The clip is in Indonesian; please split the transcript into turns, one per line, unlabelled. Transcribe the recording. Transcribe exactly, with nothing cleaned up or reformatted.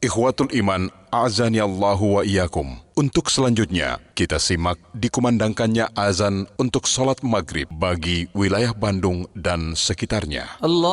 Ikhwatul Iman, a'azani Allahu wa iyyakum. Untuk selanjutnya, kita simak dikumandangkannya azan untuk sholat maghrib bagi wilayah Bandung dan sekitarnya.
Allah